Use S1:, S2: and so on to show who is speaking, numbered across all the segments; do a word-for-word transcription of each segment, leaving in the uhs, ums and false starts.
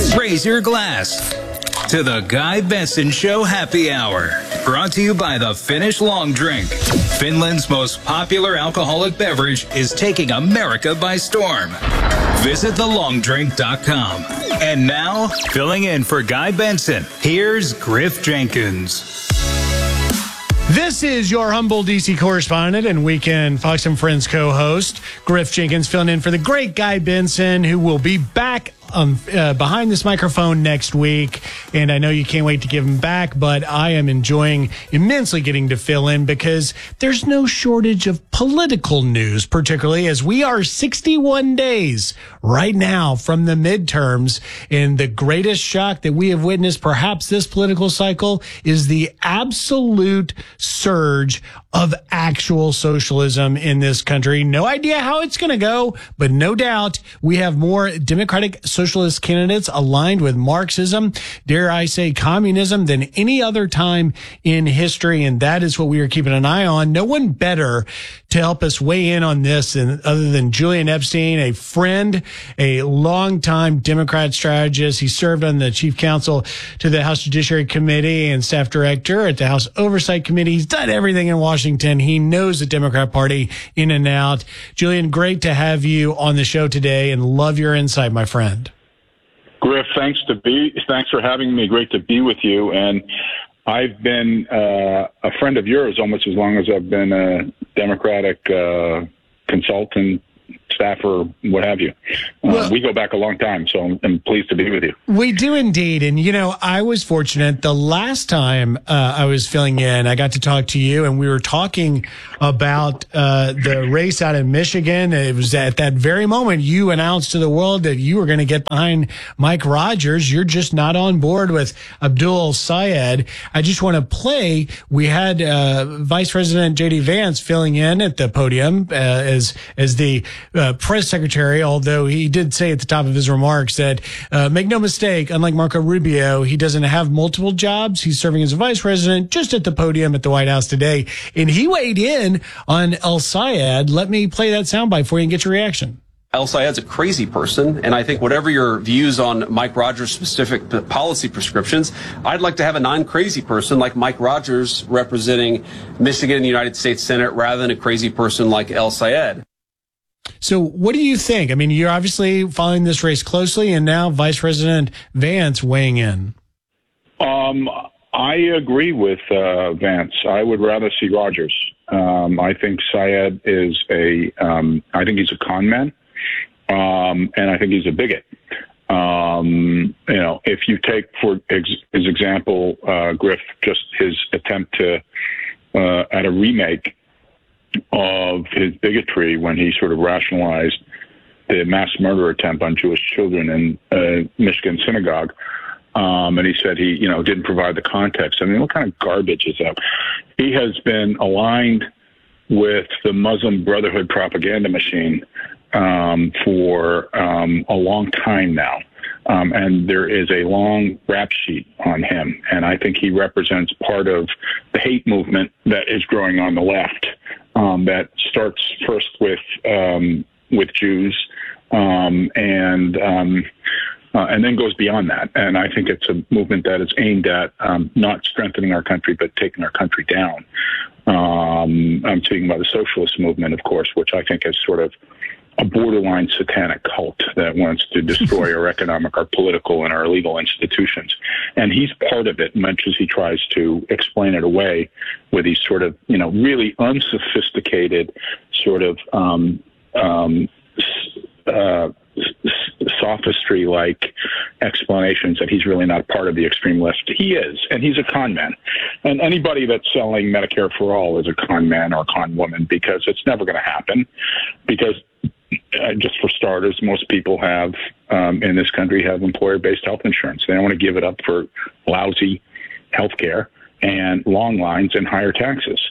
S1: Raise your glass to the Guy Benson Show Happy Hour. Brought to you by the Finnish Long Drink. Finland's most popular alcoholic beverage is taking America by storm. Visit the long drink dot com. And now, filling in for Guy Benson, here's Griff Jenkins.
S2: This is your humble D C correspondent and Weekend Fox and Friends co-host, Griff Jenkins, filling in for the great Guy Benson, who will be back um, uh, behind this microphone next week. And I know you can't wait to give him back, but I am enjoying immensely getting to fill in because there's no shortage of political news, particularly as we are sixty-one days right now from the midterms. And the greatest shock that we have witnessed perhaps this political cycle is the absolute surge of actual socialism in this country. No idea how it's going to go, but no doubt we have more Democratic socialist candidates aligned with Marxism, dare I say communism, than any other time in history. And that is what we are keeping an eye on. No one better to help us weigh in on this and other than Julian Epstein, a friend, a longtime Democrat strategist. He served on the chief counsel to the House Judiciary Committee and staff director at the House Oversight Committee. He's done everything in Washington. He knows the Democrat Party in and out. Julian, great to have you on the show today and love your insight, my friend.
S3: Griff, thanks to be thanks for having me. Great to be with you. And I've been uh, a friend of yours almost as long as I've been a Democratic uh, consultant, staffer, what have you. Uh, well, we go back a long time, so I'm, I'm pleased to be with you.
S2: We do indeed. And, you know, I was fortunate. The last time uh, I was filling in, I got to talk to you, and we were talking about uh, the race out in Michigan. It was at that very moment you announced to the world that you were going to get behind Mike Rogers. You're just not on board with Abdul Syed. I just want to play. We had uh, Vice President J D Vance filling in at the podium uh, as as the uh, press secretary, although he did say at the top of his remarks that, uh, make no mistake, unlike Marco Rubio, he doesn't have multiple jobs. He's serving as a vice president just at the podium at the White House today. And he weighed in on El Sayed. Let me play that soundbite for you and get your reaction.
S4: El Sayed's a crazy person, and I think whatever your views on Mike Rogers' specific policy prescriptions, I'd like to have a non-crazy person like Mike Rogers representing Michigan in the United States Senate rather than a crazy person like El Sayed.
S2: So what do you think? I mean, you're obviously following this race closely, and now Vice President Vance weighing in.
S3: Um, I agree with uh, Vance. I would rather see Rogers. Um, I think Syed is a, um, I think he's a con man, um, and I think he's a bigot. Um, you know, if you take for ex- his example, uh, Griff, just his attempt to, uh, at a remake of his bigotry when he sort of rationalized the mass murder attempt on Jewish children in uh, Michigan synagogue. Um, and he said he, you know, didn't provide the context. I mean, what kind of garbage is that? He has been aligned with the Muslim Brotherhood propaganda machine um, for um, a long time now. Um, and there is a long rap sheet on him. And I think he represents part of the hate movement that is growing on the left, um, that starts first with um, with Jews um, and um, uh, and then goes beyond that. And I think it's a movement that is aimed at um, not strengthening our country, but taking our country down. Um, I'm speaking about the socialist movement, of course, which I think is sort of a borderline satanic cult that wants to destroy our economic, our political, and our legal institutions. And he's part of it, much as he tries to explain it away with these sort of, you know, really unsophisticated sort of um, um, uh, sophistry-like explanations that he's really not part of the extreme left. He is, and he's a con man. And anybody that's selling Medicare for all is a con man or a con woman, because it's never going to happen. Because Uh, just for starters, most people have um, in this country have employer-based health insurance. They don't want to give it up for lousy health care and long lines and higher taxes.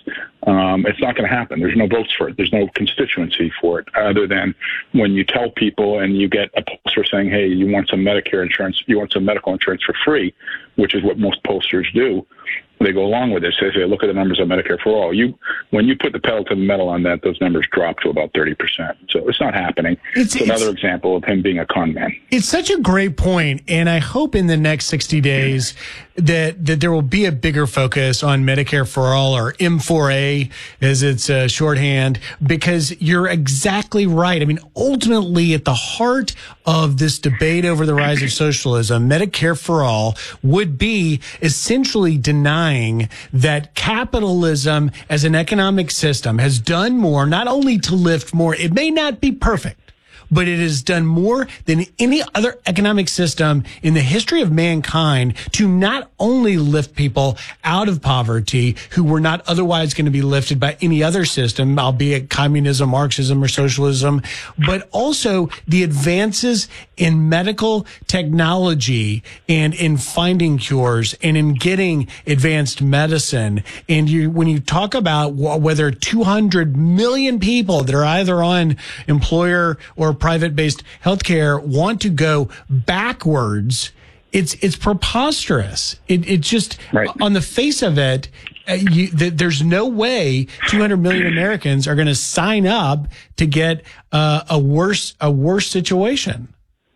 S3: Um, it's not going to happen. There's no votes for it. There's no constituency for it, other than when you tell people and you get a pollster saying, hey, you want some Medicare insurance, you want some medical insurance for free, which is what most pollsters do. They go along with it. They say, look at the numbers of Medicare for all. You, when you put the pedal to the metal on that, those numbers drop to about thirty percent. So it's not happening. It's, it's another it's, example of him being a con man.
S2: It's such a great point, and I hope in the next sixty days that that there will be a bigger focus on Medicare for all, or M four A as its uh, shorthand, because you're exactly right. I mean, ultimately, at the heart of this debate over the rise of socialism, Medicare for all would be essentially denying that capitalism as an economic system has done more, not only to lift more, it may not be perfect, but it has done more than any other economic system in the history of mankind to not only lift people out of poverty who were not otherwise going to be lifted by any other system, albeit communism, Marxism, or socialism, but also the advances in medical technology and in finding cures and in getting advanced medicine. And you, when you talk about whether two hundred million people that are either on employer or private-based healthcare want to go backwards, it's it's preposterous. It it just right. On the face of it, uh, you, th- there's no way two hundred million Americans are going to sign up to get uh, a worse a worse situation.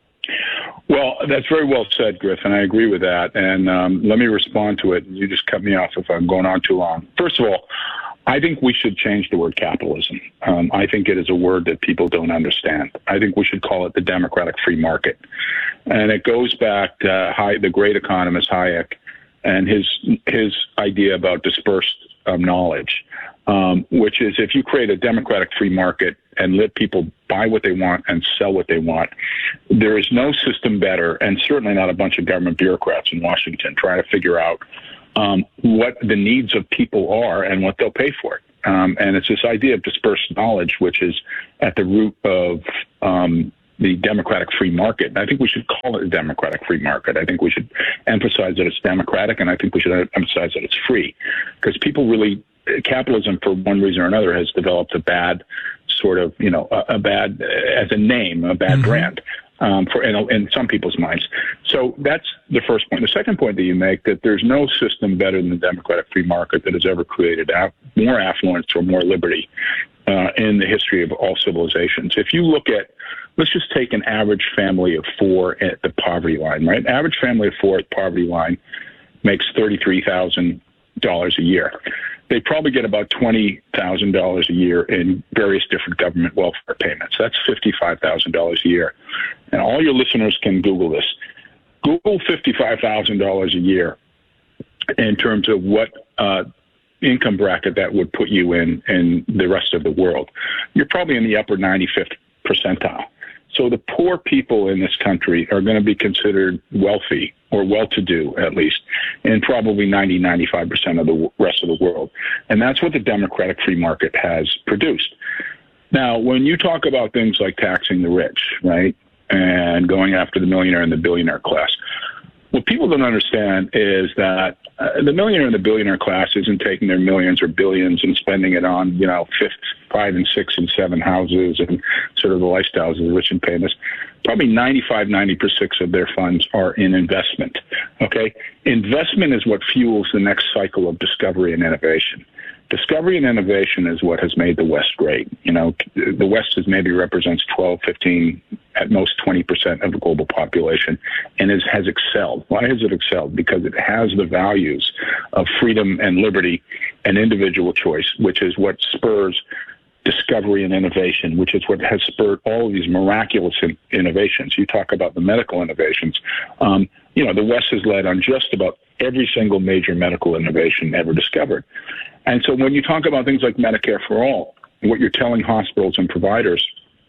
S3: Well, that's very well said, Griff, and I agree with that. And um, let me respond to it. You just cut me off if I'm going on too long. First of all, I think we should change the word capitalism. Um, I think it is a word that people don't understand. I think we should call it the democratic free market. And it goes back to uh, the great economist Hayek and his his idea about dispersed um, knowledge, um, which is if you create a democratic free market and let people buy what they want and sell what they want, there is no system better, and certainly not a bunch of government bureaucrats in Washington trying to figure out Um, what the needs of people are and what they'll pay for it. Um, and it's this idea of dispersed knowledge, which is at the root of um, the democratic free market. And I think we should call it a democratic free market. I think we should emphasize that it's democratic, and I think we should emphasize that it's free, because people really, capitalism for one reason or another has developed a bad sort of, you know, a, a bad, as a name, a bad mm-hmm. brand. Um, for in, in some people's minds. So that's the first point. The second point that you make, that there's no system better than the democratic free market that has ever created af- more affluence or more liberty uh, in the history of all civilizations. If you look at, let's just take an average family of four at the poverty line, right? Average family of four at the poverty line makes thirty-three thousand dollars a year. They probably get about twenty thousand dollars a year in various different government welfare payments. That's fifty-five thousand dollars a year. And all your listeners can Google this. Google fifty-five thousand dollars a year in terms of what uh, income bracket that would put you in in the rest of the world. You're probably in the upper ninety-fifth percentile. So the poor people in this country are going to be considered wealthy, or well-to-do at least, in probably ninety, ninety-five percent of the rest of the world. And that's what the democratic free market has produced. Now, when you talk about things like taxing the rich, right, and going after the millionaire and the billionaire class, what people don't understand is that uh, the millionaire and the billionaire class isn't taking their millions or billions and spending it on, you know, fifth, five and six and seven houses and sort of the lifestyles of the rich and famous. Probably ninety-five, ninety percent of their funds are in investment. Okay? Investment is what fuels the next cycle of discovery and innovation. Discovery and innovation is what has made the West great. You know, the West is maybe represents twelve, fifteen, at most twenty percent of the global population, and is, has excelled. Why has it excelled? Because it has the values of freedom and liberty and individual choice, which is what spurs discovery and innovation, which is what has spurred all of these miraculous in- innovations. You talk about the medical innovations. Um, you know, the West has led on just about every single major medical innovation ever discovered. And so when you talk about things like Medicare for all, what you're telling hospitals and providers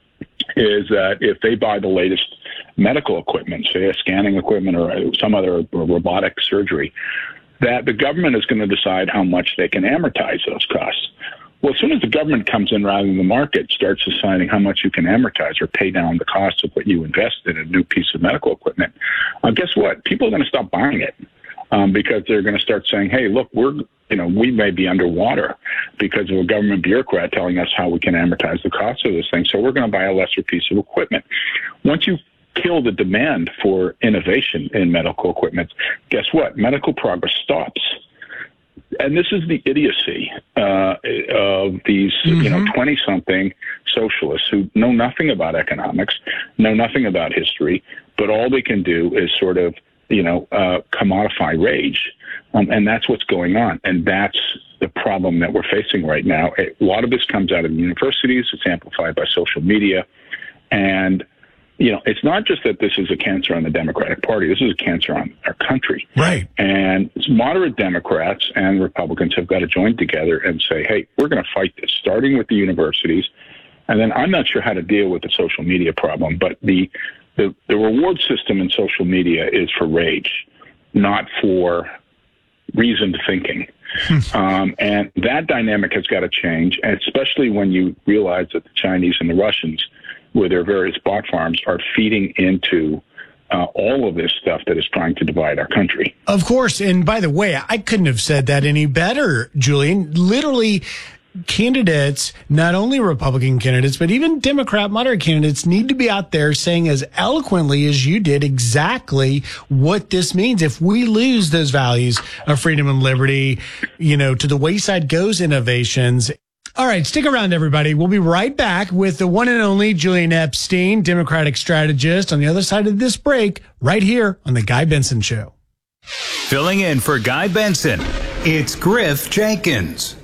S3: is that if they buy the latest medical equipment, say a scanning equipment or some other robotic surgery, that the government is going to decide how much they can amortize those costs. Well, as soon as the government comes in rather than the market starts deciding how much you can amortize or pay down the cost of what you invest in a new piece of medical equipment, uh, guess what? People are going to stop buying it um, because they're going to start saying, hey, look, we're you know, we may be underwater because of a government bureaucrat telling us how we can amortize the cost of this thing. So we're going to buy a lesser piece of equipment. Once you kill the demand for innovation in medical equipment, guess what? Medical progress stops. And this is the idiocy uh, of these, mm-hmm. you know, twenty-something socialists who know nothing about economics, know nothing about history, but all they can do is sort of, you know, uh, commodify rage. Um, and that's what's going on. And that's the problem that we're facing right now. A lot of this comes out of the universities. It's amplified by social media. And, you know, it's not just that this is a cancer on the Democratic Party. This is a cancer on our country.
S2: Right.
S3: And moderate Democrats and Republicans have got to join together and say, hey, we're going to fight this, starting with the universities. And then I'm not sure how to deal with the social media problem, but the the, the reward system in social media is for rage, not for reasoned thinking. um, and that dynamic has got to change, and especially when you realize that the Chinese and the Russians, with their various bot farms, are feeding into uh, all of this stuff that is trying to divide our country.
S2: Of course. And by the way, I couldn't have said that any better, Julian. Literally, candidates, not only Republican candidates, but even Democrat moderate candidates, need to be out there saying as eloquently as you did exactly what this means. If we lose those values of freedom and liberty, you know, to the wayside goes innovations. All right, stick around, everybody. We'll be right back with the one and only Julian Epstein, Democratic strategist, on the other side of this break, right here on The Guy Benson Show.
S1: Filling in for Guy Benson, it's Griff Jenkins.